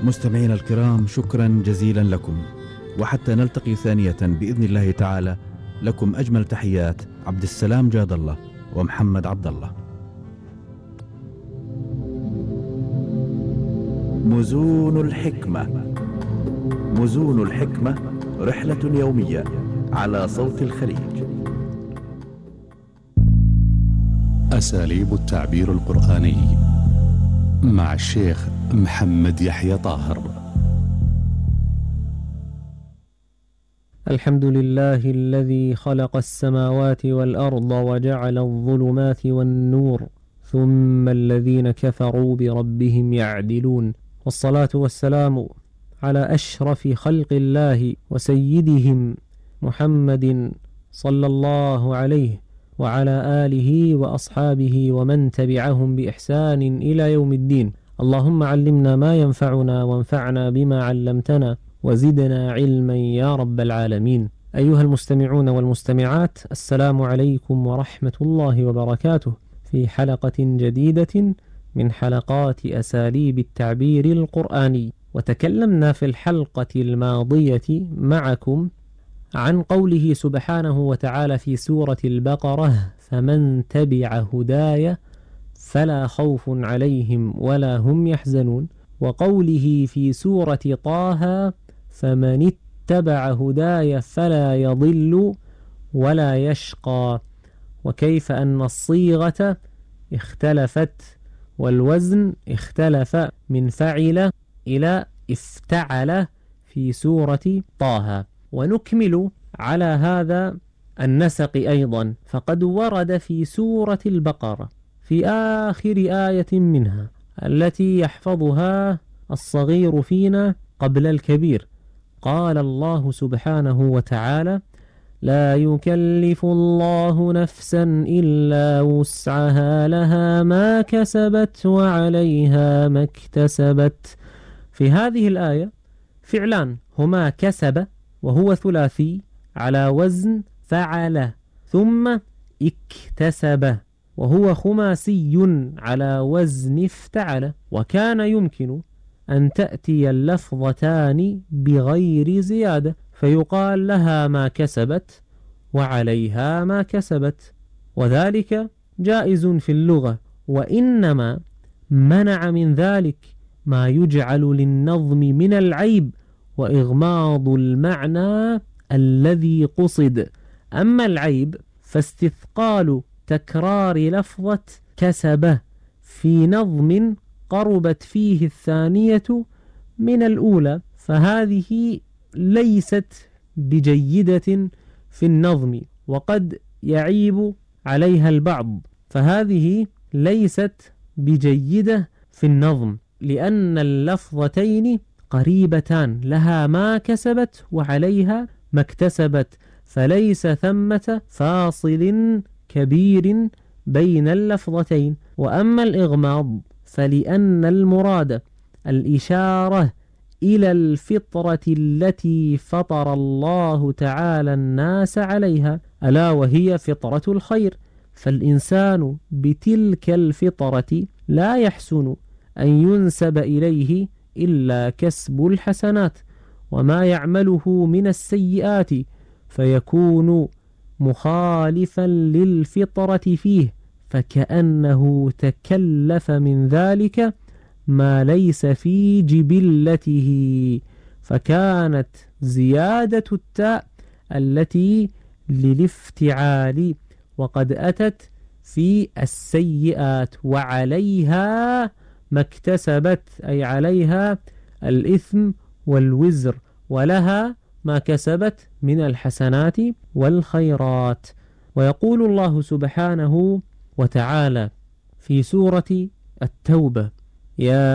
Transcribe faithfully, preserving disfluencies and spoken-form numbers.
مستمعينا الكرام، شكرا جزيلا لكم، وحتى نلتقي ثانية بإذن الله تعالى، لكم أجمل تحيات عبد السلام جاد الله ومحمد عبد الله. مزون الحكمة. مزون الحكمة رحلة يومية على صوت الخليج. أساليب التعبير القرآني مع الشيخ محمد يحيى طاهر. الحمد لله الذي خلق السماوات والأرض وجعل الظلمات والنور، ثم الذين كفروا بربهم يعدلون. والصلاة والسلام على أشرف خلق الله وسيدهم محمد صلى الله عليه وعلى آله وأصحابه ومن تبعهم بإحسان إلى يوم الدين. اللهم علمنا ما ينفعنا وانفعنا بما علمتنا وزدنا علما يا رب العالمين. أيها المستمعون والمستمعات، السلام عليكم ورحمة الله وبركاته، في حلقة جديدة من حلقات أساليب التعبير القرآني. وتكلمنا في الحلقة الماضية معكم عن قوله سبحانه وتعالى في سورة البقرة: فمن تبع هداي فلا خوف عليهم ولا هم يحزنون، وقوله في سورة طه: فمن اتبع هداي فلا يضل ولا يشقى. وكيف أن الصيغة اختلفت والوزن اختلف من فعل إلى افتعل في سورة طه. ونكمل على هذا النسق أيضا، فقد ورد في سورة البقرة في آخر آية منها التي يحفظها الصغير فينا قبل الكبير، قال الله سبحانه وتعالى: لا يكلف الله نفسا إلا وسعها لها ما كسبت وعليها ما اكتسبت. في هذه الآية فعلان هما كسب وهو ثلاثي على وزن فعل، ثم اكتسب وهو خماسي على وزن افتعل. وكان يمكن أن تأتي اللفظتان بغير زيادة، فيقال لها ما كسبت وعليها ما كسبت، وذلك جائز في اللغة. وإنما منع من ذلك ما يجعل للنظم من العيب وإغماض المعنى الذي قصد. أما العيب فاستثقال تكرار لفظة كسبه في نظم قربت فيه الثانية من الأولى، فهذه ليست بجيدة في النظم، وقد يعيب عليها البعض، فهذه ليست بجيدة في النظم، لأن اللفظتين قريبتان، لها ما كسبت وعليها ما اكتسبت، فليس ثمة فاصل كبير بين اللفظتين. وأما الإغماض فلأن المراد الإشارة إلى الفطرة التي فطر الله تعالى الناس عليها، ألا وهي فطرة الخير، فالإنسان بتلك الفطرة لا يحسن أن ينسب إليه إلا كسب الحسنات، وما يعمله من السيئات فيكون مخالفا للفطرة فيه، فكأنه تكلف من ذلك ما ليس في جبلته، فكانت زيادة التاء التي للافتعال، وقد أتت في السيئات، وعليها ما اكتسبت أي عليها الإثم والوزر، ولها ما كسبت من الحسنات والخيرات. ويقول الله سبحانه وتعالى في سورة التوبة: يا